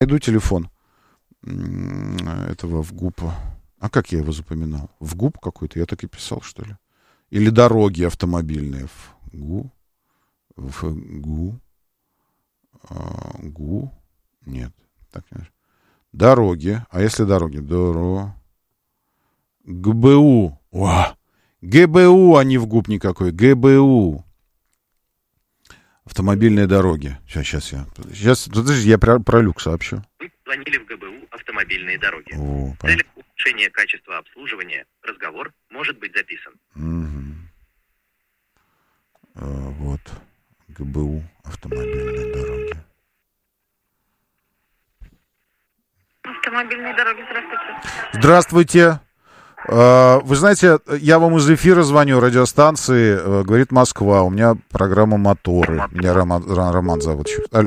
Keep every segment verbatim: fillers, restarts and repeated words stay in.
Найду телефон этого ВГУПа. А как я его запоминал? ВГУП какой-то? Я так и писал, что ли? Или дороги автомобильные? ВГУ? ВГУ? А, ГУ? Нет. Так, дороги. А если дороги? Доро... ГБУ. О! ГБУ, а не ВГУП никакой. ГБУ. Автомобильные дороги. Сейчас, сейчас я... Сейчас, подожди, я про, про люк сообщу. Вы звонили в ГБУ автомобильные дороги. О, в целях улучшения качества обслуживания разговор может быть записан. Угу. А, вот. ГБУ автомобильные дороги. Автомобильные дороги, здравствуйте. Здравствуйте. Вы знаете, я вам из эфира звоню, радиостанции, говорит Москва, у меня программа «Моторы». Меня Роман, Роман зовут.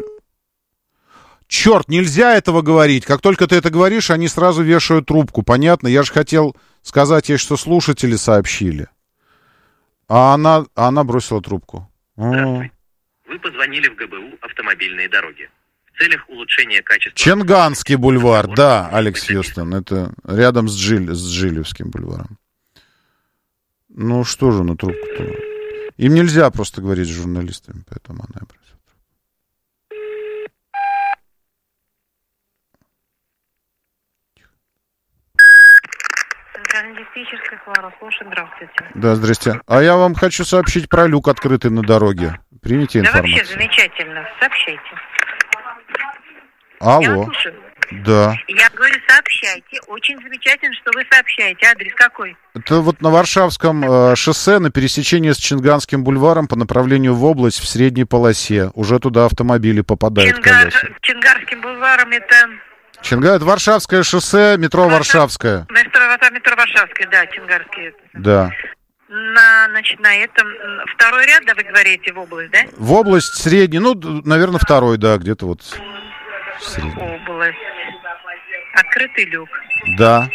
Черт, нельзя этого говорить. Как только ты это говоришь, они сразу вешают трубку. Понятно? Я же хотел сказать ей, что слушатели сообщили. А она, а она бросила трубку. Здравствуйте. Вы позвонили в ГБУ автомобильные дороги. В целях улучшения качества... Ченганский бульвар, да, Алекс Хьюстон. Это рядом с, Джиль, с Джилевским бульваром. Ну что же на трубку-то? Им нельзя просто говорить с журналистами, поэтому она и бросила трубку. Центральная диспетчерская, Клара, слушай, здравствуйте. Да, здрасте. А я вам хочу сообщить про люк, открытый на дороге. Примите информацию. Да вообще замечательно. Сообщайте. Алло. Да. Я говорю, сообщайте. Очень замечательно, что вы сообщаете. Адрес какой? Это вот на Варшавском э, шоссе, на пересечении с Ченганским бульваром по направлению в область в средней полосе. Уже туда автомобили попадают. Ченгар... Ченгарским бульваром это... Ченга... Это Варшавское шоссе, метро Варшавское. Метро, метро Варшавское, да, Ченгарский. Да. На, значит, на этом... Второй ряд, да, вы говорите, в область, да? В область средней, ну, наверное, второй, да, где-то вот... Средний. Область. Открытый люк. Да.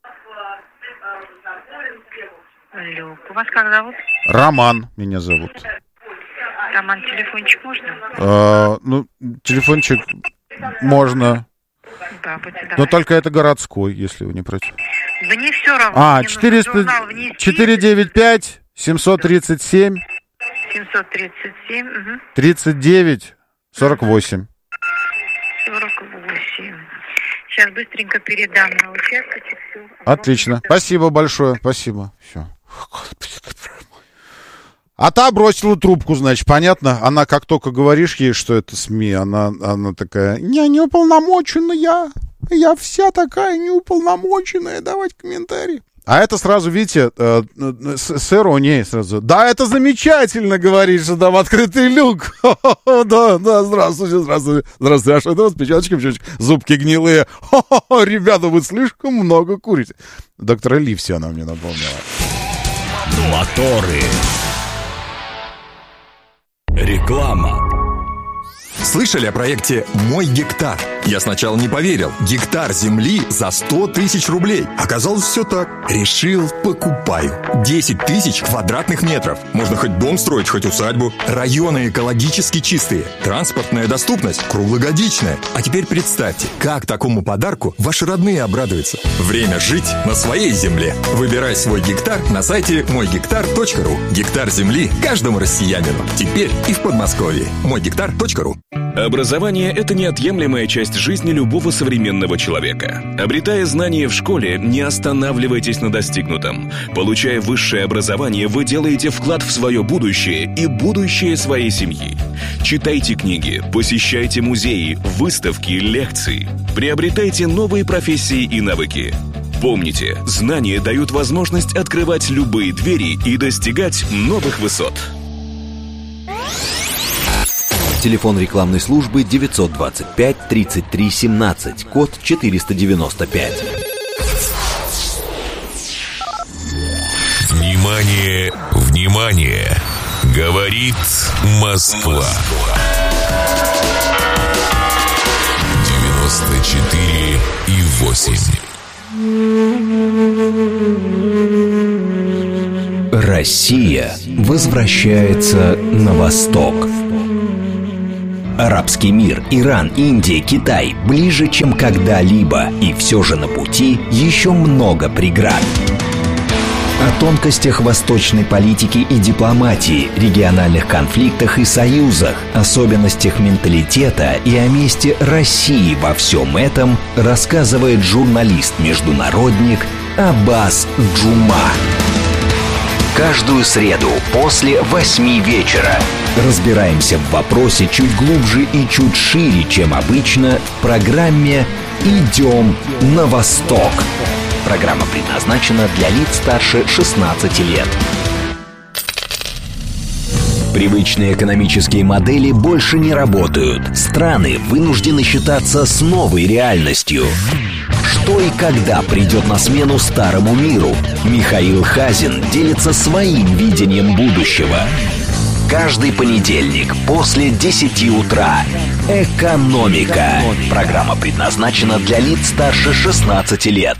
Люк. У вас как зовут? Роман меня зовут. Роман, телефончик можно? А, ну, телефончик можно. Да, будьте добры. Но только это городской, если вы не против. Да не все равно. А, четыреста девяносто пять семьсот тридцать семь семьсот тридцать семь угу. тридцать девять сорок восемь. сорок восемь. Сейчас быстренько передам на участок. Отлично. Спасибо большое. Спасибо. Все. А та бросила трубку, значит, понятно? Она, как только говоришь ей, что это СМИ, она, она такая, я неуполномоченная, я вся такая неуполномоченная, давать комментарии. А это сразу, видите, э, с, с иронией сразу. Да, это замечательно, говорит, что там открытый люк. Да, да, здравствуйте, здравствуйте. Здравствуйте, а что это у вас печаточка, печаточка, зубки гнилые. Ребята, вы слишком много курите. Доктора Ливси она мне напомнила. Моторы. Реклама. Слышали о проекте «Мой гектар»? Я сначала не поверил. Гектар земли за сто тысяч рублей. Оказалось, все так. Решил, покупаю. десять тысяч квадратных метров. Можно хоть дом строить, хоть усадьбу. Районы экологически чистые. Транспортная доступность круглогодичная. А теперь представьте, как такому подарку ваши родные обрадуются. Время жить на своей земле. Выбирай свой гектар на сайте мой гектар точка ру. Гектар земли каждому россиянину. Теперь и в Подмосковье. мой гектар точка ру. Образование – это неотъемлемая часть жизни любого современного человека. Обретая знания в школе, не останавливайтесь на достигнутом. Получая высшее образование, вы делаете вклад в свое будущее и будущее своей семьи. Читайте книги, посещайте музеи, выставки, лекции. Приобретайте новые профессии и навыки. Помните, знания дают возможность открывать любые двери и достигать новых высот. Телефон рекламной службы девятьсот двадцать пять тридцать три семнадцать, код четыреста девяносто пять. Внимание, внимание! Говорит Москва. девяносто четыре и восемь. Россия возвращается на восток. Арабский мир, Иран, Индия, Китай ближе, чем когда-либо. И все же на пути еще много преград. О тонкостях восточной политики и дипломатии, региональных конфликтах и союзах, особенностях менталитета и о месте России во всем этом рассказывает журналист-международник Аббас Джума. Каждую среду после восьми вечера разбираемся в вопросе чуть глубже и чуть шире, чем обычно, в программе «Идем на восток». Программа предназначена для лиц старше шестнадцати лет. Привычные экономические модели больше не работают. Страны вынуждены считаться с новой реальностью. Что и когда придет на смену старому миру? Михаил Хазин делится своим видением будущего. Каждый понедельник после десяти утра. «Экономика». Программа предназначена для лиц старше шестнадцати лет.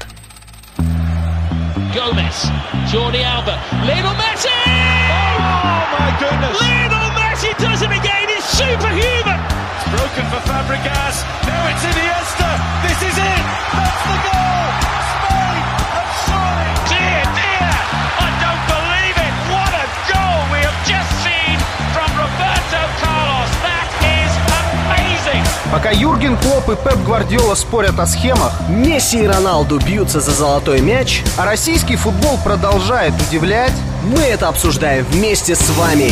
Gomez, Jordi Alba, Lionel Messi! Oh my goodness! Lionel Messi does it again, he's superhuman! It's broken for Fabregas, now it's Iniesta, this is it! That's the goal! Spain have soaring! Dear, dear! I don't believe it! What a goal we have just seen from Roberto Carlos! That is amazing! Пока Юрген Клопп и Пеп Гвардиола спорят о схемах, Месси и Роналду бьются за золотой мяч, а российский футбол продолжает удивлять, мы это обсуждаем вместе с вами.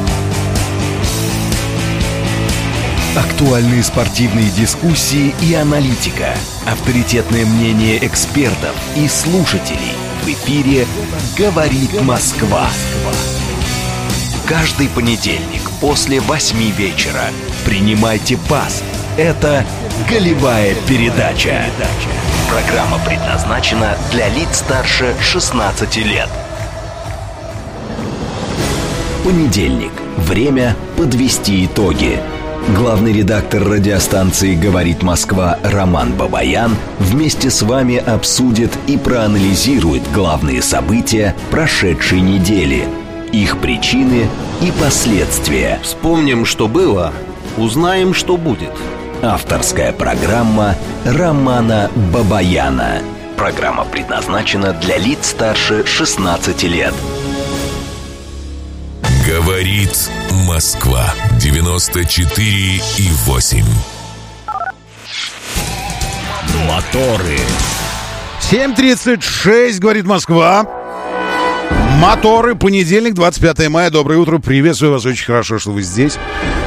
Актуальные спортивные дискуссии и аналитика. Авторитетное мнение экспертов и слушателей. В эфире «Говорит Москва». Каждый понедельник после восьми вечера. Принимайте пас. Это «Голевая передача». Программа предназначена для лиц старше шестнадцати лет. Понедельник. Время подвести итоги. Главный редактор радиостанции «Говорит Москва» Роман Бабаян вместе с вами обсудит и проанализирует главные события прошедшей недели, их причины и последствия. Вспомним, что было, узнаем, что будет. Авторская программа Романа Бабаяна. Программа предназначена для лиц старше шестнадцати лет. Говорит Москва. девяносто четыре и восемь. Моторы. семь тридцать шесть, говорит Москва. Моторы. Понедельник, двадцать пятое мая. Доброе утро. Приветствую вас. Очень хорошо, что вы здесь.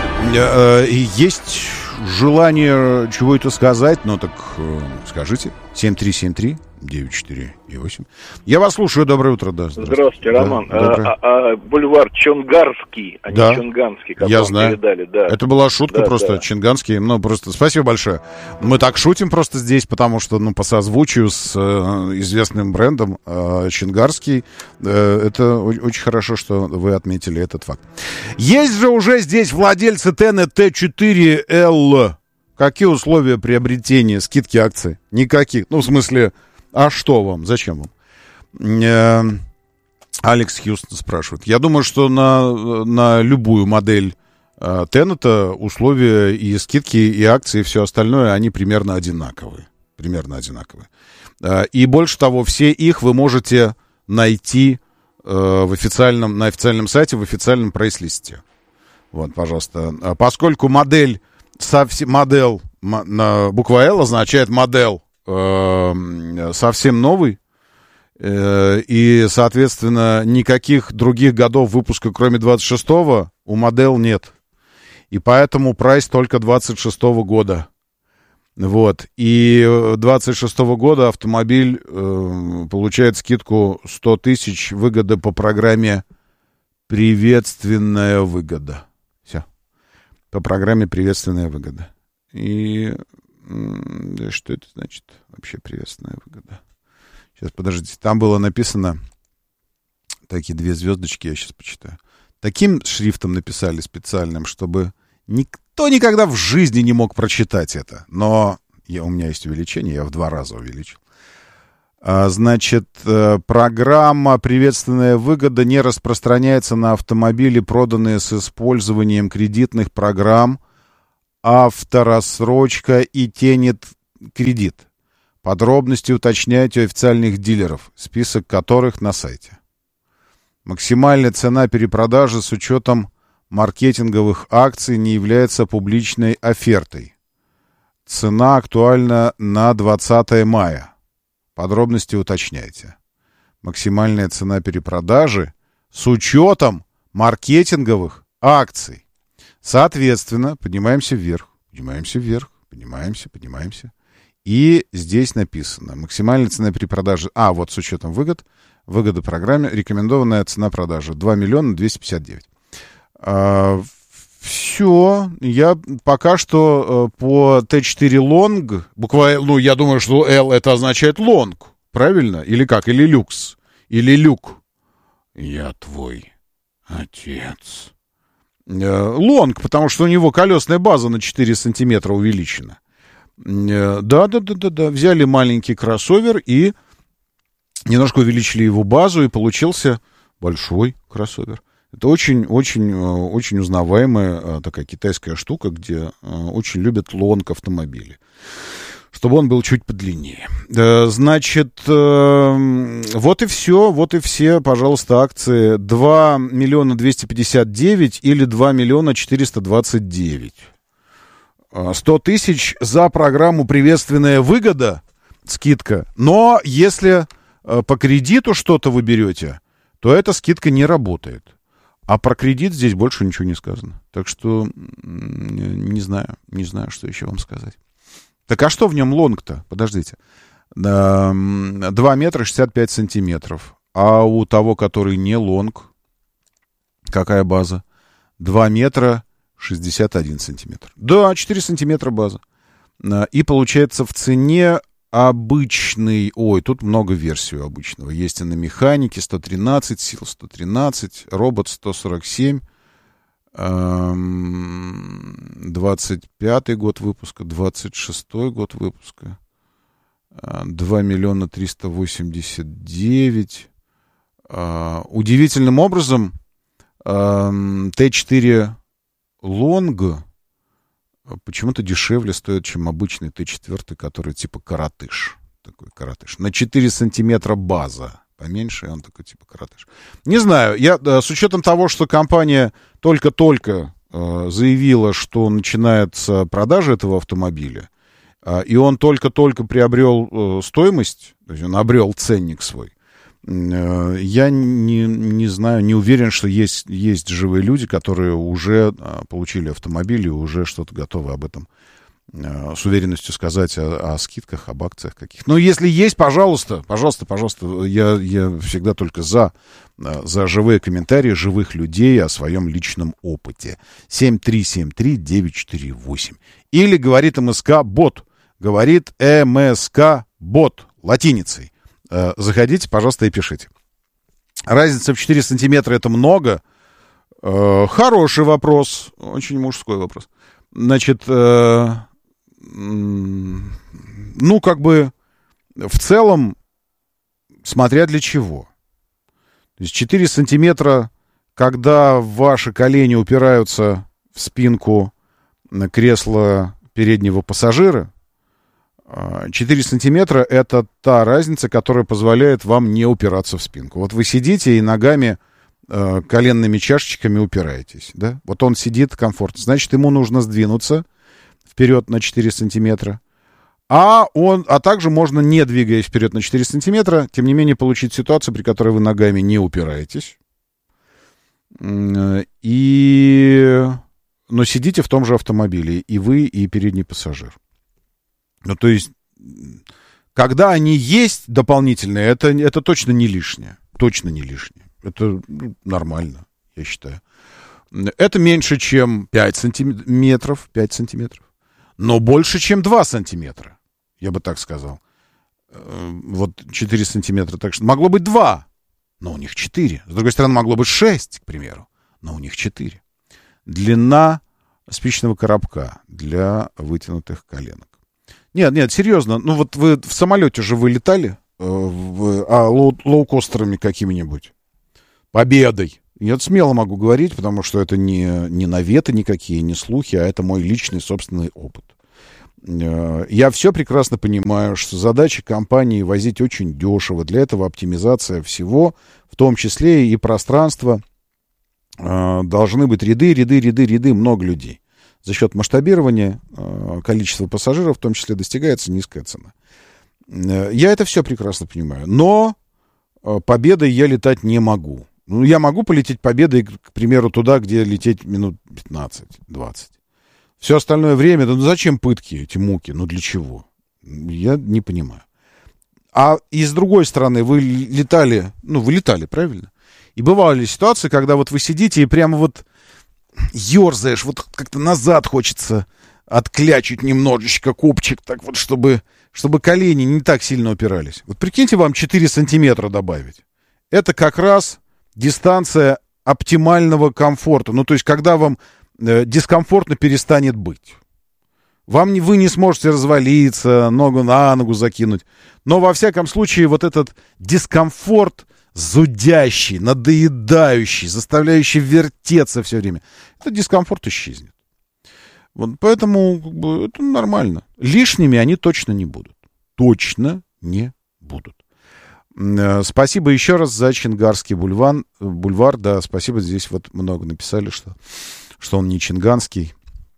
Есть желание чего-то сказать, но так скажите. семь три семь три девять четыре восемь. Я вас слушаю. Доброе утро. Да, здравствуйте. Здравствуйте, Роман. Да, а, а, а, бульвар Чонгарский, а да. не Чонганский, как я вам знаю. передали. Да. Это была шутка, да, просто, да. Чонганский. Ну, просто спасибо большое. Мы так шутим просто здесь, потому что, ну, по созвучию с э, известным брендом э, Чонгарский, э, это очень хорошо, что вы отметили этот факт. Есть же уже здесь владельцы Тена Т четыре Л. Какие условия приобретения, скидки акций? Никаких. Ну, в смысле... А что вам? Зачем вам? Алекс Хьюстон спрашивает. Я думаю, что на, на любую модель э, Теннета условия и скидки, и акции, и все остальное, они примерно одинаковые. Примерно одинаковые. Э, и больше того, все их вы можете найти э, в официальном, на официальном сайте, в официальном прайс-листе. Вот, пожалуйста. Поскольку модель, совсем, модель на буква L означает модель, совсем новый, и, соответственно, никаких других годов выпуска, кроме двадцать шестого, у модель нет. И поэтому прайс только двадцать шестого года. Вот. И двадцать шестого года автомобиль э, получает скидку сто тысяч, выгода по программе «Приветственная выгода». Все. По программе «Приветственная выгода». И... Что это значит? Вообще приветственная выгода. Сейчас, подождите. Там было написано... Такие две звездочки, я сейчас почитаю. Таким шрифтом написали специальным, чтобы никто никогда в жизни не мог прочитать это. Но я, у меня есть увеличение, я в два раза увеличил. А, значит, программа «Приветственная выгода» не распространяется на автомобили, проданные с использованием кредитных программ, авторассрочка и тянет кредит. Подробности уточняйте у официальных дилеров, список которых на сайте. Максимальная цена перепродажи с учетом маркетинговых акций не является публичной офертой. Цена актуальна на двадцатое мая. Подробности уточняйте. Максимальная цена перепродажи с учетом маркетинговых акций. Соответственно, поднимаемся вверх, поднимаемся вверх, поднимаемся, поднимаемся. И здесь написано, максимальная цена перепродажи, а, вот с учетом выгод, выгоды программе, рекомендованная цена продажи два миллиона двести пятьдесят девять. А, все, я пока что по Т четыре Long, буквально, ну, я думаю, что L это означает Long, правильно? Или как? Или люкс? Или люк? Я твой отец. Лонг, потому что у него колесная база на четыре сантиметра увеличена. Да, да, да, да, да. Взяли маленький кроссовер и немножко увеличили его базу, и получился большой кроссовер. Это очень, очень, очень узнаваемая такая китайская штука, где очень любят лонг автомобили, чтобы он был чуть подлиннее. Значит, вот и все, вот и все, пожалуйста, акции. два миллиона двести пятьдесят девять или два миллиона четыреста двадцать девять. сто тысяч за программу «Приветственная выгода», скидка. Но если по кредиту что-то вы берете, то эта скидка не работает. А про кредит здесь больше ничего не сказано. Так что не знаю, не знаю, что еще вам сказать. Так а что в нем лонг-то? Подождите. два метра шестьдесят пять сантиметров. А у того, который не лонг, какая база? два метра шестьдесят один сантиметр. Да, четыре сантиметра база. И получается в цене обычный... Ой, тут много версий обычного. Есть и на механике сто тринадцать сил, сто тринадцать, робот сто сорок семь. двадцать пятый год выпуска, двадцать шестой год выпуска, два миллиона триста восемьдесят девять. Удивительным образом Т четыре Long почему-то дешевле стоит, чем обычный Т четыре, который типа коротыш. Такой коротыш. На четыре сантиметра база. Поменьше, и он такой типа коротыш. Не знаю, я с учетом того, что компания только-только э, заявила, что начинается продажа этого автомобиля, э, и он только-только приобрел э, стоимость, то есть он обрел ценник свой, э, я не, не знаю, не уверен, что есть, есть живые люди, которые уже э, получили автомобиль и уже что-то готовы об этом э, с уверенностью сказать о, о скидках, об акциях каких-то. Ну, если есть, пожалуйста, пожалуйста, пожалуйста, я, я всегда только за, за живые комментарии живых людей о своем личном опыте. семь три семь три девять четыре восемь. Или говорит МСК-бот. Говорит МСК-бот латиницей. Э, заходите, пожалуйста, и пишите. Разница в четыре сантиметра — это много? Э, хороший вопрос. Очень мужской вопрос. Значит... Э, ну, как бы, в целом, смотря для чего. То есть четыре сантиметра, когда ваши колени упираются в спинку кресла переднего пассажира, четыре сантиметра — это та разница, которая позволяет вам не упираться в спинку. Вот вы сидите и ногами, коленными чашечками упираетесь, да? Вот он сидит комфортно. Значит, ему нужно сдвинуться вперед на четыре сантиметра. А, он, а также можно, не двигаясь вперед на четыре сантиметра, тем не менее получить ситуацию, при которой вы ногами не упираетесь. И... Но сидите в том же автомобиле. И вы, и передний пассажир. Ну, то есть, когда они есть дополнительные, это, это точно не лишнее. Точно не лишнее. Это ну, нормально, я считаю. Это меньше, чем пять сантиметров. пять сантиметров. Но больше, чем два сантиметра. Я бы так сказал. Вот четыре сантиметра. Так что могло быть два, но у них четыре. С другой стороны, могло быть шесть, к примеру, но у них четыре. Длина спичного коробка для вытянутых коленок. Нет, нет, серьезно. Ну вот вы в самолете же вы летали? Э, в, а лоу- лоукостерами какими-нибудь? Победой. Я это смело могу говорить, потому что это не, не наветы никакие, не слухи, а это мой личный собственный опыт. Я все прекрасно понимаю, что задача компании возить очень дешево. Для этого оптимизация всего, в том числе и пространства. Должны быть ряды, ряды, ряды, ряды, много людей. За счет масштабирования количества пассажиров, в том числе, достигается низкая цена. Я это все прекрасно понимаю. Но победой я летать не могу. Ну, я могу полететь победой, к примеру, туда, где лететь минут пятнадцать-двадцать. Все остальное время, да ну зачем пытки, эти муки? Ну для чего? Я не понимаю. А и с другой стороны, вы летали, ну вы летали, правильно? И бывали ситуации, когда вот вы сидите и прямо вот ерзаешь, вот как-то назад хочется отклячить немножечко копчик, так вот, чтобы, чтобы колени не так сильно упирались. Вот прикиньте, вам четыре сантиметра добавить. Это как раз дистанция оптимального комфорта. Ну, то есть, когда вам э, дискомфортно перестанет быть. Вам не, вы не сможете развалиться, ногу на ногу закинуть. Но, во всяком случае, вот этот дискомфорт зудящий, надоедающий, заставляющий вертеться все время, этот дискомфорт исчезнет. Вот поэтому как бы, это нормально. Лишними они точно не будут. Точно не будут. Спасибо еще раз за Чингарский бульвар. бульвар. Да, спасибо. Здесь вот много написали, что, что он не чинганский.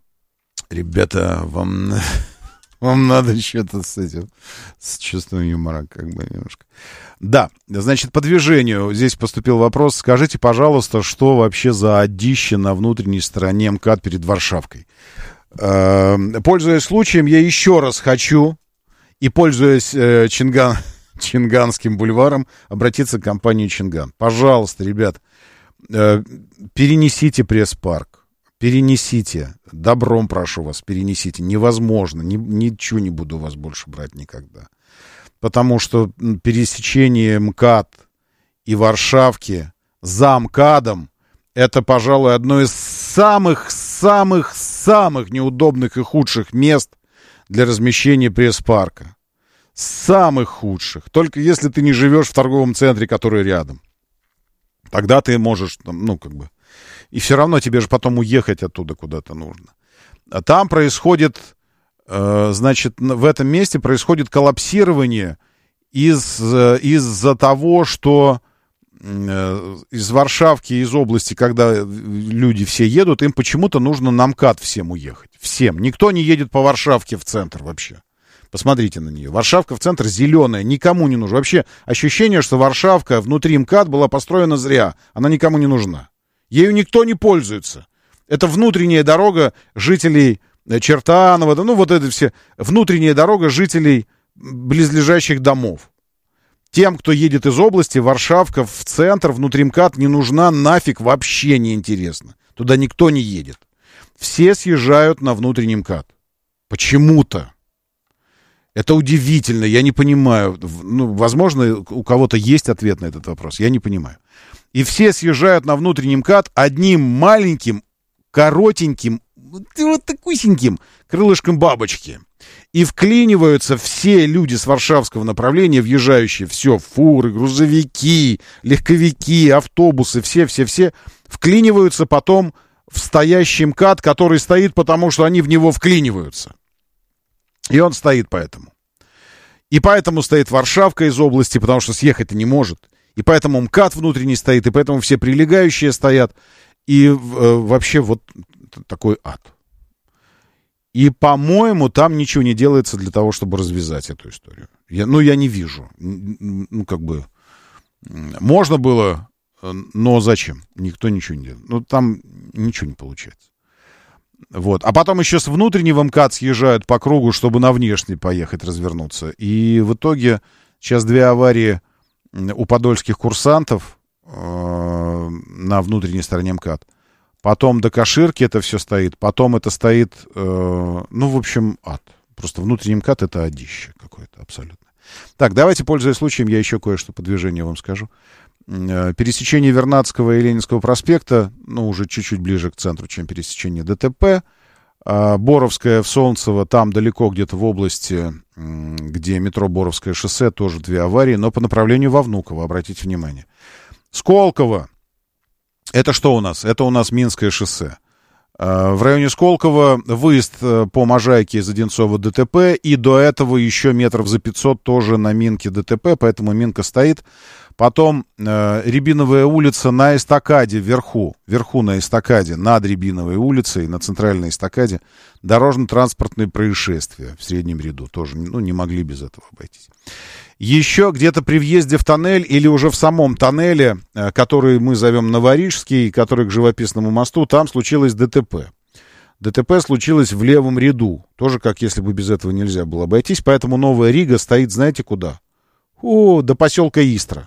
Ребята, вам, вам надо что-то с этим, с чувством юмора, как бы немножко. Да, значит, по движению здесь поступил вопрос. Скажите, пожалуйста, что вообще за одище на внутренней стороне МКАД перед Варшавкой? Пользуясь случаем, я еще раз хочу, и пользуясь э, Чинган... Чинганским бульваром, обратиться к компании Чинган. Пожалуйста, ребят, э, перенесите пресс-парк, перенесите, добром прошу вас, перенесите. Невозможно, ни, ничего не буду у вас больше брать никогда. Потому что пересечение МКАД и Варшавки за МКАДом это, пожалуй, одно из самых-самых-самых неудобных и худших мест для размещения пресс-парка. Самых худших. Только если ты не живешь в торговом центре, который рядом. Тогда ты можешь, ну, как бы... И все равно тебе же потом уехать оттуда куда-то нужно. А там происходит, э, значит, в этом месте происходит коллапсирование из, э, из-за того, что э, из Варшавки, из области, когда люди все едут, им почему-то нужно на МКАД всем уехать. Всем. Никто не едет по Варшавке в центр вообще. Посмотрите на нее. Варшавка в центр зеленая, никому не нужна. Вообще ощущение, что Варшавка внутри МКАД была построена зря. Она никому не нужна. Ею никто не пользуется. Это внутренняя дорога жителей Чертанова, ну вот это все. Внутренняя дорога жителей близлежащих домов. Тем, кто едет из области, Варшавка в центр, внутри МКАД не нужна нафиг, вообще не интересно. Туда никто не едет. Все съезжают на внутренний МКАД. Почему-то. Это удивительно, я не понимаю. Ну, возможно, у кого-то есть ответ на этот вопрос, я не понимаю. И все съезжают на внутренний МКАД одним маленьким, коротеньким, вот такусеньким крылышком бабочки. И вклиниваются все люди с варшавского направления, въезжающие, все, фуры, грузовики, легковики, автобусы, все-все-все, вклиниваются потом в стоящий МКАД, который стоит, потому что они в него вклиниваются. И он стоит поэтому. И поэтому стоит Варшавка из области, потому что съехать-то не может. И поэтому МКАД внутренний стоит, и поэтому все прилегающие стоят. И э, вообще вот такой ад. И, по-моему, там ничего не делается для того, чтобы развязать эту историю. Я, ну, я не вижу. Ну, как бы... Можно было, но зачем? Никто ничего не делает. Ну, там ничего не получается. Вот. А потом еще с внутреннего МКАД съезжают по кругу, чтобы на внешний поехать, развернуться. И в итоге сейчас две аварии у подольских курсантов э, на внутренней стороне МКАД. Потом до Каширки это все стоит. Потом это стоит, э, ну, в общем, ад. Просто внутренний МКАД это адище какое-то абсолютно. Так, давайте, пользуясь случаем, я еще кое-что по движению вам скажу. Пересечение Вернадского и Ленинского проспекта, ну, уже чуть-чуть ближе к центру, чем пересечение ДТП. Боровская в Солнцево, там далеко где-то в области, где метро Боровское шоссе, тоже две аварии, но по направлению во Внуково, обратите внимание. Сколково, Это что у нас? Это у нас Минское шоссе. В районе Сколково выезд по Можайке из Одинцова ДТП, и до этого еще метров за пятьсот тоже на Минке ДТП, поэтому Минка стоит. Потом э, Рябиновая улица на эстакаде вверху, вверху на эстакаде, над Рябиновой улицей, на центральной эстакаде, дорожно-транспортные происшествия в среднем ряду. Тоже, ну, не могли без этого обойтись. Еще где-то при въезде в тоннель или уже в самом тоннеле, э, который мы зовем Новорижский, который к Живописному мосту, там случилось ДТП. ДТП случилось в левом ряду. Тоже как если бы без этого нельзя было обойтись. Поэтому Новая Рига стоит, знаете, куда? О, до поселка Истра.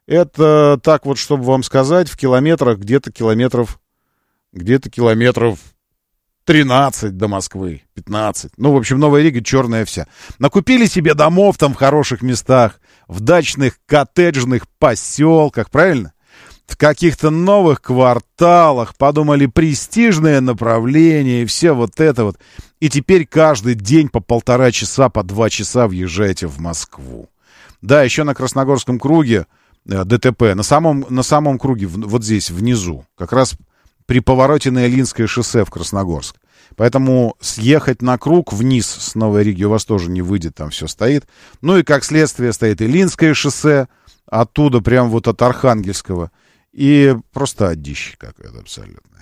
Это так вот, чтобы вам сказать, в километрах, где-то километров, где-то километров тринадцать до Москвы, пятнадцать. Ну, в общем, Новая Рига черная вся. Накупили себе домов там в хороших местах, в дачных, коттеджных поселках, правильно? В каких-то новых кварталах, подумали, престижное направление и все вот это вот. И теперь каждый день по полтора часа, по два часа въезжаете в Москву. Да, еще на Красногорском круге ДТП, на самом, на самом круге, вот здесь, внизу, как раз при повороте на Илинское шоссе в Красногорск. Поэтому съехать на круг вниз с Новой Риги у вас тоже не выйдет, там все стоит. Ну и как следствие стоит Илинское шоссе, оттуда прям вот от Архангельского. И просто одище какое-то абсолютное.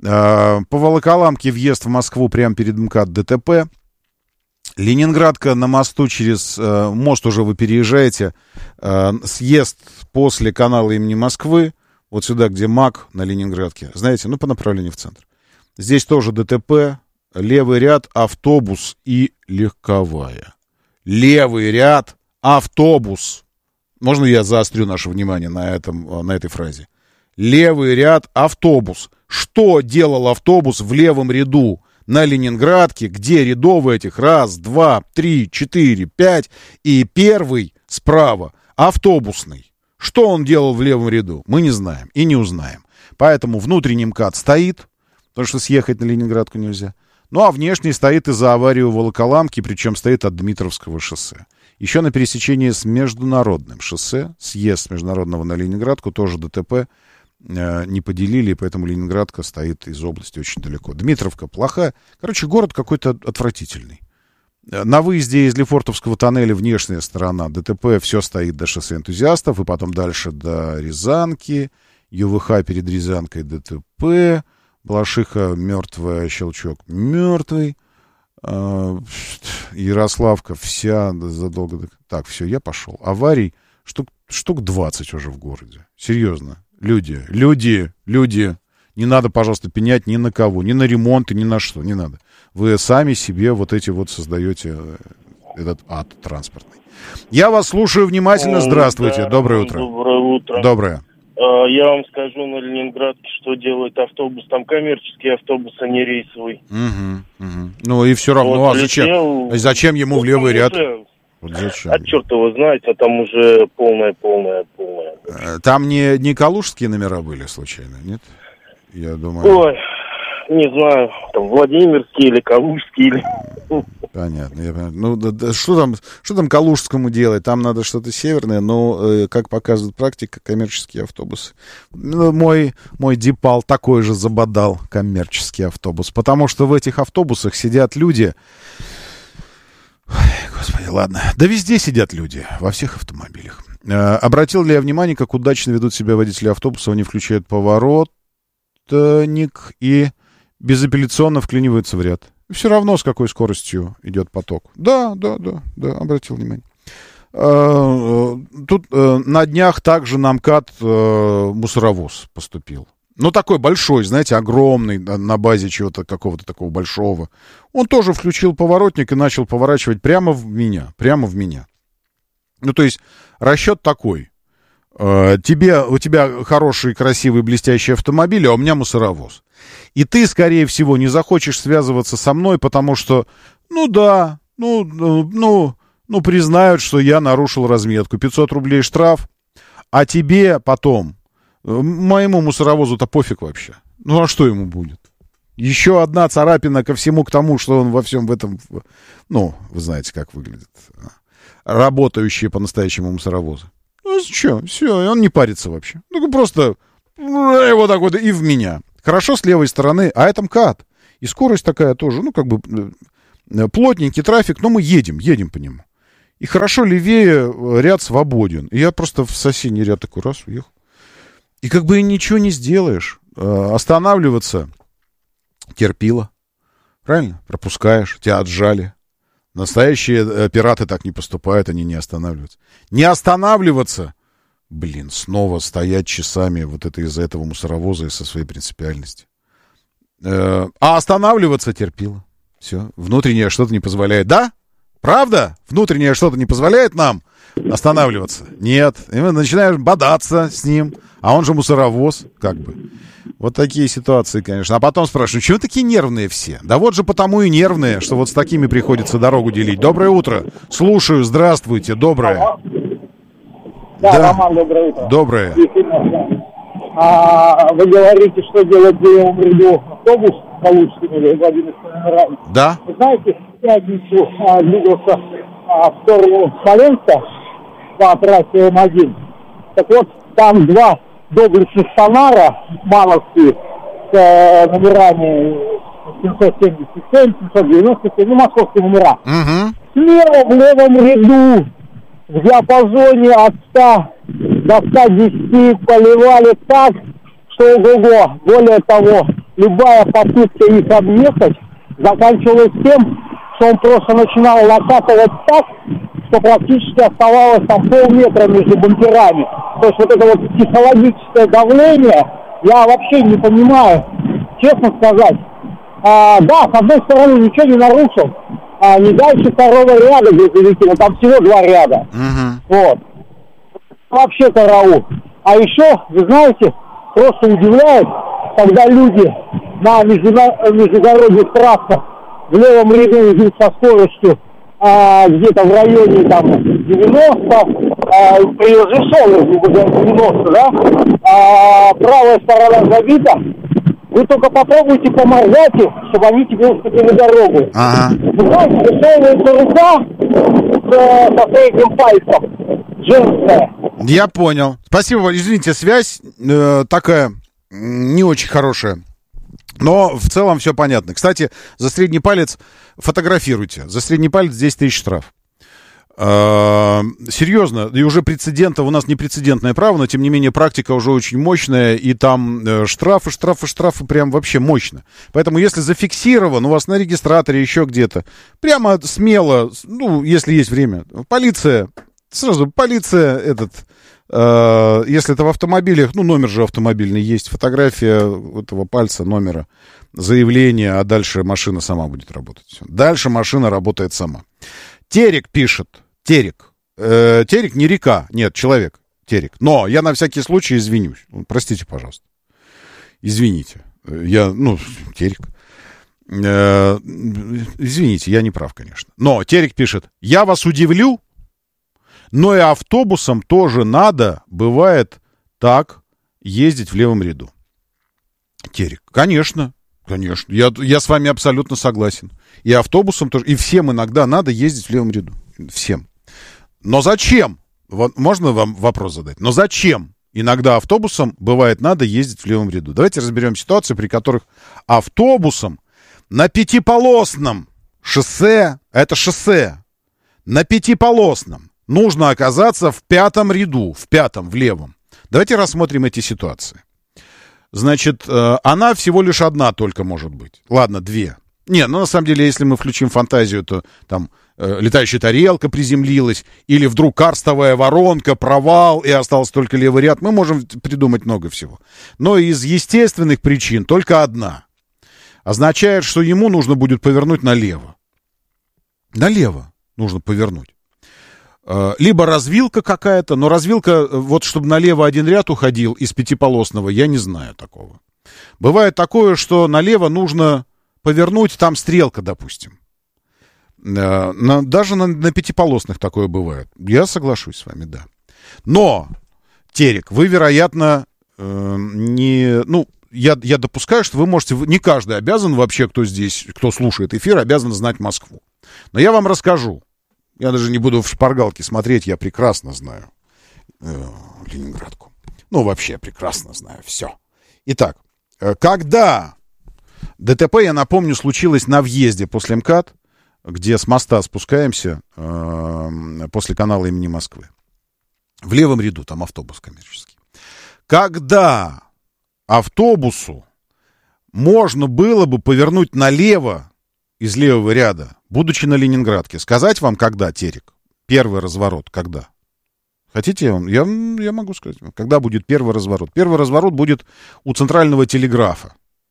По Волоколамке въезд в Москву прямо перед МКАД ДТП. Ленинградка на мосту через э, мост уже вы переезжаете, э, съезд после канала имени Москвы, вот сюда, где МАК на Ленинградке, знаете, ну, по направлению в центр. Здесь тоже ДТП, левый ряд, автобус и легковая. Левый ряд, автобус. Можно я заострю наше внимание на, этом, на этой фразе? Левый ряд, автобус. Что делал автобус в левом ряду? На Ленинградке, где рядовые этих раз, два, три, четыре, пять, и первый справа автобусный. Что он делал в левом ряду, мы не знаем и не узнаем. Поэтому внутренний МКАД стоит, потому что съехать на Ленинградку нельзя. Ну а внешний стоит из-за аварии у Волоколамки, причем стоит от Дмитровского шоссе. Еще на пересечении с Международным шоссе, съезд с Международного на Ленинградку, тоже ДТП. Не поделили, и поэтому Ленинградка стоит из области очень далеко. Дмитровка плохая. Короче, город какой-то отвратительный. На выезде из Лефортовского тоннеля внешняя сторона ДТП, все стоит до шоссе Энтузиастов, и потом дальше до Рязанки, ЮВХ перед Рязанкой ДТП, Балашиха мертвая, Щелчок мертвый, Ярославка вся задолго до... Так, все, я пошел. Аварий штук, штук двадцать уже в городе. Серьезно. Люди, люди, люди, не надо, пожалуйста, пенять ни на кого, ни на ремонт, ни на что, не надо. Вы сами себе вот эти вот создаете этот ад транспортный. Я вас слушаю внимательно. Здравствуйте, да, доброе утро. Доброе утро. Доброе. Я вам скажу на Ленинградке, что делает автобус. Там коммерческий автобус, а не рейсовый. Угу, угу. Ну и все равно, вот, а зачем? Летел... Зачем ему в левый ряд? Вот зачем? А черт его знает, а там уже полная, полная, полная. Там не, не калужские номера были случайно, нет? Я думаю... Ой, не знаю, там Владимирские или Калужские. Или... Понятно, я понимаю. Ну, да, да, что там, что там Калужскому делать? Там надо что-то северное, но, э, как показывает практика, коммерческие автобусы. Ну, мой, мой Дипал такой же забодал коммерческий автобус, потому что в этих автобусах сидят люди... Ой, господи, ладно. Да везде сидят люди, во всех автомобилях. Э, обратил ли я внимание, как удачно ведут себя водители автобусов? Они включают поворотник и безапелляционно вклиниваются в ряд. Все равно, с какой скоростью идет поток. Да, да, да, да, обратил внимание. Э, тут э, на днях также на МКАД э, мусоровоз поступил. Ну, такой большой, знаете, огромный, на базе чего-то, какого-то такого большого. Он тоже включил поворотник и начал поворачивать прямо в меня, прямо в меня. Ну, то есть, расчет такой. Тебе, у тебя хороший, красивый, блестящий автомобиль, а у меня мусоровоз. И ты, скорее всего, не захочешь связываться со мной, потому что, ну да, ну, ну, ну, признают, что я нарушил разметку. пятьсот рублей штраф, а тебе потом... Моему мусоровозу-то пофиг вообще. Ну, а что ему будет? Еще одна царапина ко всему к тому, что он во всем в этом... Ну, вы знаете, как выглядят работающие по-настоящему мусоровозы. Ну, что, все, он не парится вообще. Ну, просто вот так вот и в меня. Хорошо с левой стороны, а это МКАД. И скорость такая тоже, ну, как бы плотненький трафик, но мы едем, едем по нему. И хорошо левее ряд свободен. И я просто в соседний ряд такой раз уехал. И как бы ничего не сделаешь. Останавливаться терпило. Правильно? Пропускаешь, тебя отжали. Настоящие пираты так не поступают, они не останавливаются. Не останавливаться, блин, снова стоять часами вот это из-за этого мусоровоза и со своей принципиальности. А останавливаться терпило. Все, внутреннее что-то не позволяет. Да? Правда? Внутреннее что-то не позволяет нам останавливаться? Нет. И мы начинаем бодаться с ним. А он же мусоровоз, как бы. Вот такие ситуации, конечно. А потом спрашиваю, чего такие нервные все? Да вот же потому и нервные, что вот с такими приходится дорогу делить. Доброе утро. Слушаю. Здравствуйте. Доброе. Да, да. Роман, доброе утро. Доброе. А, вы говорите, что делать в левом ряду автобус получится или в один из номеров. Да. Вы знаете, в пятницу а, двигался а, в сторону Смоленска по трассе М один. Так вот, там два доблестных сонара мановские с э, номерами семьсот семьдесят семь, семьсот девяносто семь, ну, московские номера. Угу. Слева в левом ряду в диапазоне от ста до ста десяти поливали так, что ого-го. Более того, любая попытка их объехать заканчивалась тем, что он просто начинал накатывать так, что практически оставалось там полметра между бамперами. То есть вот это вот психологическое давление, я вообще не понимаю, честно сказать. А, да, с одной стороны, ничего не нарушил, а не дальше второго ряда грузовики, там всего два ряда. Uh-huh. Вот. Вообще караул. А еще, вы знаете, просто удивляет, когда люди на междугородных трассах в левом ряду идут со скоростью а, где-то в районе там девяносто, а, при разрешенных девяносто, да, а, правая сторона забита. Вы только попробуйте поморгать их, чтобы они тебе уступили дорогу. Ага. Вы знаете, высовывается рука с, со средним пальцем, женская. Я понял. Спасибо, извините, связь э, такая не очень хорошая. Но в целом все понятно. Кстати, за средний палец фотографируйте. За средний палец десять тысяч штраф. Э, серьезно, и уже прецедента, у нас не прецедентное право, но тем не менее практика уже очень мощная, и там э, штрафы, штрафы, штрафы прям вообще мощно. Поэтому если зафиксирован у вас на регистраторе еще где-то, прямо смело, ну, если есть время, полиция, сразу полиция этот... Если это в автомобилях, ну, номер же автомобильный есть, фотография этого пальца, номера, заявление, а дальше машина сама будет работать. Дальше машина работает сама. Терек пишет, Терек. Э, Терек не река, нет, человек, Терек. Но я на всякий случай извинюсь. Простите, пожалуйста. Извините. Я, ну, Терек. Э, извините, я не прав, конечно. Но Терек пишет, я вас удивлю, но и автобусом тоже надо, бывает, так ездить в левом ряду. Терек. Конечно, конечно. Я, я с вами абсолютно согласен. И автобусом тоже. И всем иногда надо ездить в левом ряду. Всем. Но зачем? Вот, можно вам вопрос задать? Но зачем иногда автобусом, бывает, надо ездить в левом ряду? Давайте разберем ситуации, при которых автобусом на пятиполосном шоссе, это шоссе, на пятиполосном, нужно оказаться в пятом ряду, в пятом, в левом. Давайте рассмотрим эти ситуации. Значит, э, она всего лишь одна только может быть. Ладно, две. Не, ну на самом деле, если мы включим фантазию, то там э, летающая тарелка приземлилась, или вдруг карстовая воронка, провал, и остался только левый ряд. Мы можем придумать много всего. Но из естественных причин только одна. Означает, что ему нужно будет повернуть налево. Налево нужно повернуть. Либо развилка какая-то, но развилка, вот чтобы налево один ряд уходил из пятиполосного, я не знаю такого. Бывает такое, что налево нужно повернуть, там стрелка, допустим. На, даже на, на пятиполосных такое бывает. Я соглашусь с вами, да. Но, Терек, вы, вероятно, э, не... Ну, я, я допускаю, что вы можете... Не каждый обязан вообще, кто здесь, кто слушает эфир, обязан знать Москву. Но я вам расскажу. Я даже не буду в шпаргалке смотреть, я прекрасно знаю э, Ленинградку. Ну, вообще, прекрасно знаю все. Итак, когда ДТП, я напомню, случилось на въезде после МКАД, где с моста спускаемся э, после канала имени Москвы. В левом ряду, там автобус коммерческий. Когда автобусу можно было бы повернуть налево из левого ряда, будучи на Ленинградке. Сказать вам, когда, Терек? Первый разворот, когда? Хотите, я, я, я могу сказать, когда будет первый разворот. Первый разворот будет у центрального телеграфа.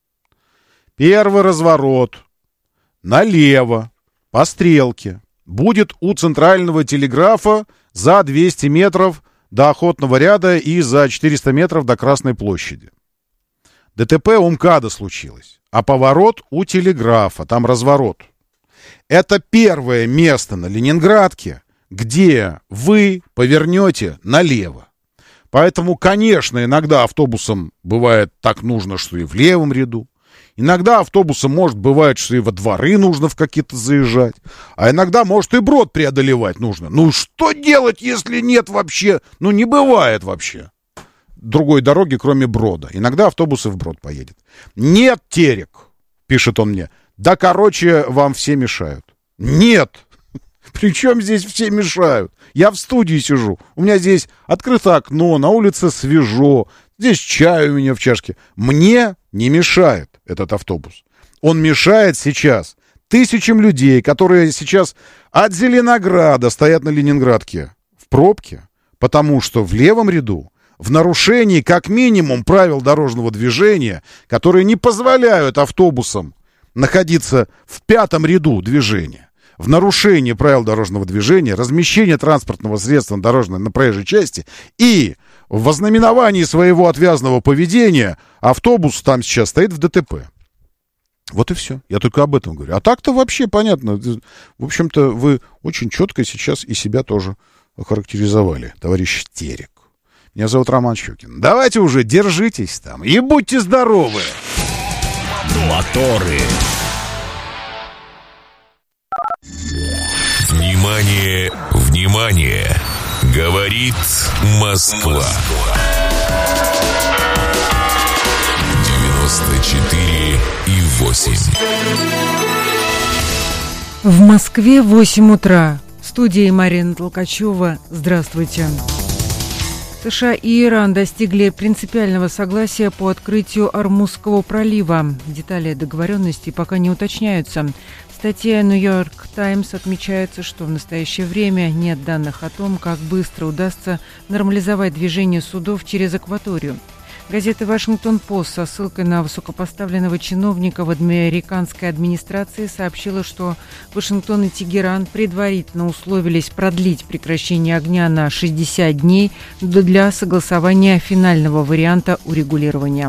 Первый разворот налево по стрелке будет у центрального телеграфа за двести метров до Охотного ряда и за четыреста метров до Красной площади. ДТП у МКАДа случилось, а поворот у телеграфа, там разворот. Это первое место на Ленинградке, где вы повернете налево. Поэтому, конечно, иногда автобусам бывает так нужно, что и в левом ряду. Иногда автобусам, может, бывает, что и во дворы нужно в какие-то заезжать. А иногда, может, и брод преодолевать нужно. Ну, что делать, если нет вообще? Ну, не бывает вообще другой дороги, кроме брода. Иногда автобус и в брод поедет. Нет, Терек, пишет он мне. Да, короче, вам все мешают. Нет. Причем здесь все мешают? Я в студии сижу. У меня здесь открыто окно, на улице свежо. Здесь чай у меня в чашке. Мне не мешает этот автобус. Он мешает сейчас тысячам людей, которые сейчас от Зеленограда стоят на Ленинградке в пробке, потому что в левом ряду, в нарушении как минимум правил дорожного движения, которые не позволяют автобусам находиться в пятом ряду движения, в нарушении правил дорожного движения, размещение транспортного средства на дорожной, на проезжей части и в вознаменовании своего отвязного поведения автобус там сейчас стоит в ДТП. Вот и все. Я только об этом говорю. А так-то вообще понятно. В общем-то, вы очень четко сейчас и себя тоже охарактеризовали, товарищ Терек. Меня зовут Роман Щукин. Давайте уже, держитесь там и будьте здоровы. Моторы. Внимание, внимание! Говорит Москва. девяносто четыре и восемь. В Москве восемь утра. В студии Марина Толкачева. Здравствуйте. США и Иран достигли принципиального согласия по открытию Ормузского пролива. Детали договоренности пока не уточняются. В статье «Нью-Йорк Таймс» отмечается, что в настоящее время нет данных о том, как быстро удастся нормализовать движение судов через акваторию. Газета «Вашингтон-Пост» со ссылкой на высокопоставленного чиновника в американской администрации сообщила, что Вашингтон и Тегеран предварительно условились продлить прекращение огня на шестьдесят дней для согласования финального варианта урегулирования.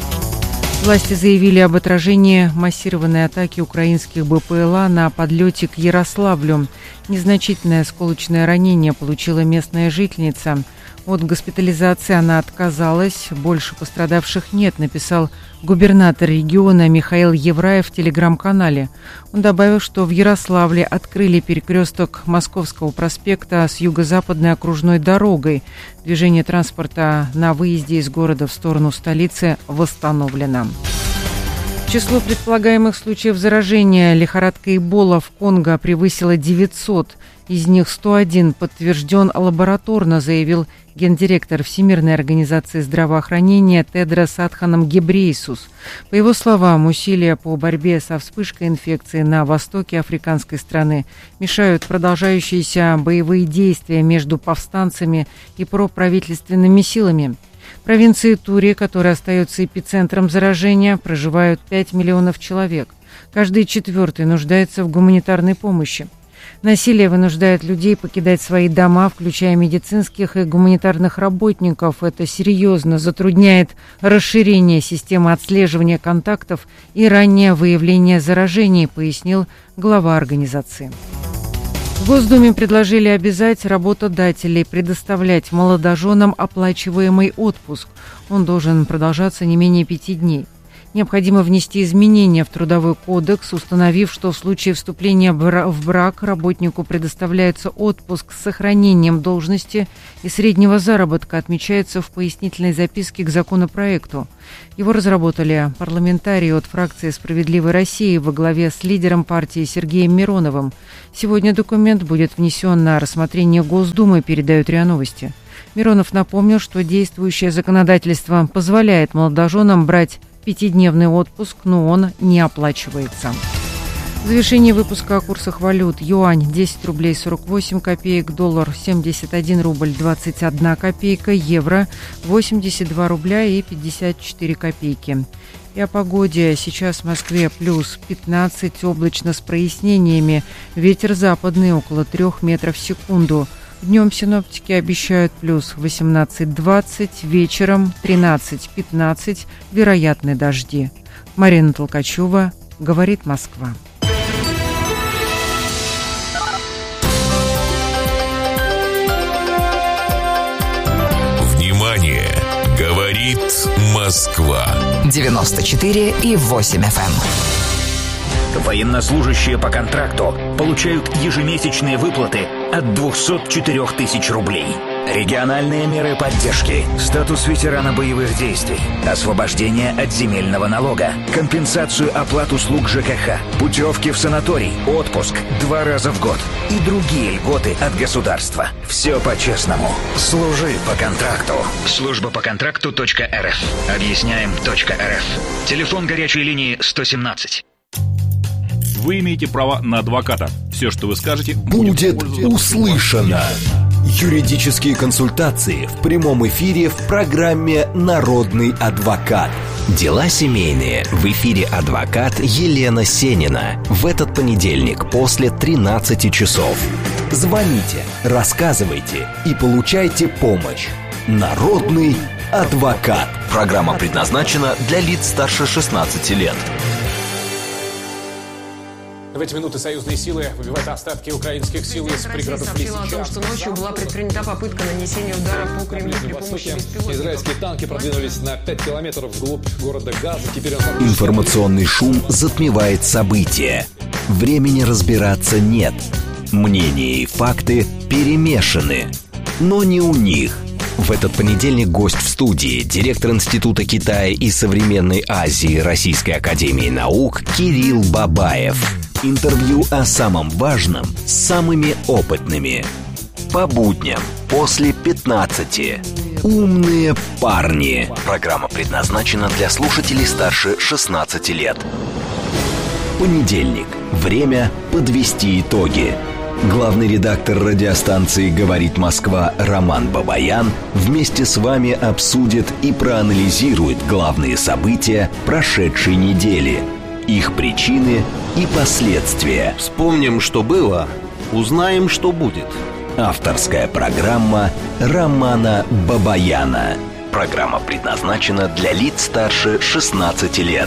Власти заявили об отражении массированной атаки украинских БПЛА на подлете к Ярославлю. Незначительное осколочное ранение получила местная жительница. От госпитализации она отказалась. Больше пострадавших нет, написал губернатор региона Михаил Евраев в телеграм-канале. Он добавил, что в Ярославле открыли перекресток Московского проспекта с юго-западной окружной дорогой. Движение транспорта на выезде из города в сторону столицы восстановлено. Число предполагаемых случаев заражения лихорадкой Эбола в Конго превысило девятьсот. Из них сто один подтвержден лабораторно, заявил гендиректор Всемирной организации здравоохранения Тедрос Адханом Гебрейсус. По его словам, усилия по борьбе со вспышкой инфекции на востоке африканской страны мешают продолжающиеся боевые действия между повстанцами и проправительственными силами. В провинции Тури, которая остается эпицентром заражения, проживают пять миллионов человек. Каждый четвертый нуждается в гуманитарной помощи. Насилие вынуждает людей покидать свои дома, включая медицинских и гуманитарных работников. Это серьезно затрудняет расширение системы отслеживания контактов и раннее выявление заражений, пояснил глава организации. В Госдуме предложили обязать работодателей предоставлять молодоженам оплачиваемый отпуск. Он должен продолжаться не менее пяти дней. Необходимо внести изменения в Трудовой кодекс, установив, что в случае вступления в брак работнику предоставляется отпуск с сохранением должности и среднего заработка, отмечается в пояснительной записке к законопроекту. Его разработали парламентарии от фракции «Справедливой России» во главе с лидером партии Сергеем Мироновым. Сегодня документ будет внесен на рассмотрение Госдумы, передают РИА Новости. Миронов напомнил, что действующее законодательство позволяет молодоженам брать пятидневный отпуск, но он не оплачивается. В завершении выпуска о курсах валют. Юань десять рублей сорок восемь копеек, доллар семьдесят один рубль двадцать одна копейка, евро восемьдесят два рубля и пятьдесят четыре копейки. И о погоде. Сейчас в Москве плюс пятнадцать, облачно с прояснениями. Ветер западный около трех метров в секунду. Днем синоптики обещают плюс восемнадцать-двадцать, вечером тринадцать-пятнадцать, вероятны дожди. Марина Толкачева, говорит Москва. Внимание! Говорит Москва. девяносто четыре и восемь эф эм. Военнослужащие по контракту получают ежемесячные выплаты от двухсот четырёх тысяч рублей. Региональные меры поддержки, статус ветерана боевых действий, освобождение от земельного налога, компенсацию оплат услуг ЖКХ, путевки в санаторий, отпуск два раза в год и другие льготы от государства. Все по-честному. Служи по контракту. Служба по контракту точка эр эф. Объясняем точка эр эф. Телефон горячей линии сто семнадцать. Вы имеете право на адвоката. Все, что вы скажете, будет услышано. Юридические консультации в прямом эфире в программе «Народный адвокат». Дела семейные. В эфире адвокат Елена Сенина. В этот понедельник после тринадцати часов. Звоните, рассказывайте и получайте помощь. «Народный адвокат». Программа предназначена для лиц старше шестнадцати лет. В эти минуты союзные силы выбивают остатки украинских сил из пригородов Лисича. о том, что ночью была предпринята попытка нанесения удара по Кремлю при помощи беспилотников. Израильские танки продвинулись на пять километров вглубь города Газа. Теперь он... Информационный шум затмевает события. Времени разбираться нет. Мнения и факты перемешаны. Но не у них. В этот понедельник гость в студии, директор Института Китая и современной Азии Российской академии наук Кирилл Бабаев. Интервью о самом важном с самыми опытными. По будням после пятнадцати. Умные парни. Программа предназначена для слушателей старше шестнадцати лет. Понедельник. Время подвести итоги. Главный редактор радиостанции «Говорит Москва» Роман Бабаян вместе с вами обсудит и проанализирует главные события прошедшей недели, их причины и последствия. Вспомним, что было, узнаем, что будет. Авторская программа Романа Бабаяна. Программа предназначена для лиц старше шестнадцати лет.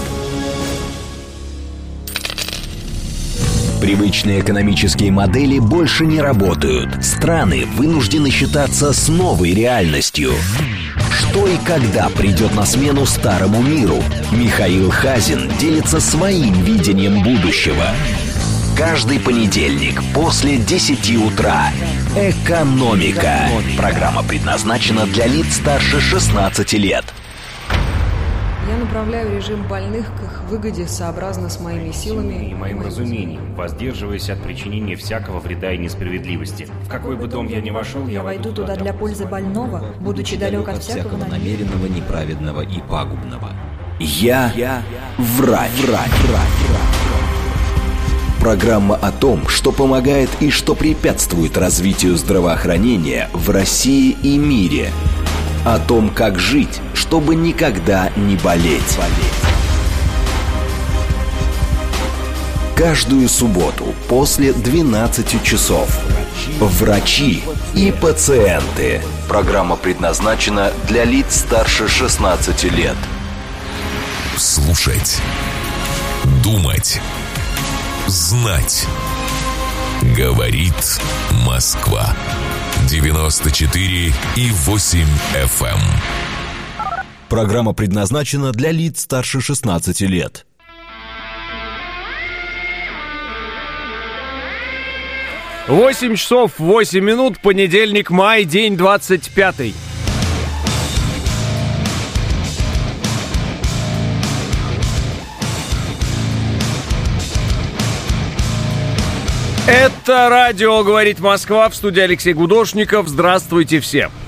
Привычные экономические модели больше не работают. Страны вынуждены считаться с новой реальностью. Что и когда придет на смену старому миру? Михаил Хазин делится своим видением будущего. Каждый понедельник после десяти утра. Экономика. Программа предназначена для лиц старше шестнадцати лет. Я направляю режим больных к их выгоде сообразно с моими силами и моим разумением, воздерживаясь от причинения всякого вреда и несправедливости. В какой бы дом я ни вошел, я войду туда для пользы больного, будучи далек от всякого намеренного, неправедного и пагубного. Я, я врач. врач. Программа о том, что помогает и что препятствует развитию здравоохранения в России и мире. О том, как жить, чтобы никогда не болеть. Каждую субботу после двенадцати часов. Врачи и пациенты. Программа предназначена для лиц старше шестнадцати лет. Слушать. Думать. Знать. Говорит Москва. девяносто четыре и восемь эф эм. Программа предназначена для лиц старше шестнадцати лет. восемь часов восемь минут, понедельник, май, день двадцать пятый. Это радио «Говорит Москва», в студии Алексей Гудошников. Здравствуйте все.